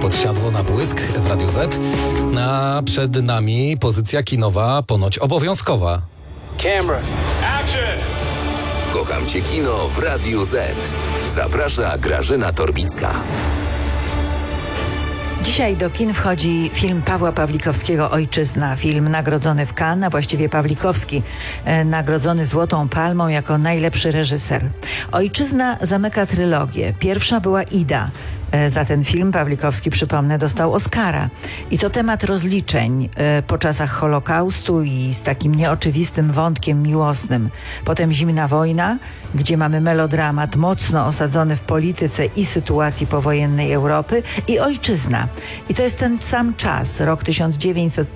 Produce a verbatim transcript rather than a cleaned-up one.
pod siadło na błysk w Radiu Z. A przed nami pozycja kinowa ponoć obowiązkowa. Camera. Action! Kocham Cię kino w Radiu Z. Zaprasza Grażyna Torbicka. Dzisiaj do kin wchodzi film Pawła Pawlikowskiego „Ojczyzna”. Film nagrodzony w Cannes, a właściwie Pawlikowski e, nagrodzony Złotą Palmą jako najlepszy reżyser. „Ojczyzna” zamyka trylogię. Pierwsza była „Ida”. E, za ten film Pawlikowski, przypomnę, dostał Oscara. I to temat rozliczeń e, po czasach Holokaustu i z takim nieoczywistym wątkiem miłosnym. Potem „Zimna wojna”, gdzie mamy melodramat mocno osadzony w polityce i sytuacji powojennej Europy, i „Ojczyzna”. I to jest ten sam czas, rok tysiąc dziewięćset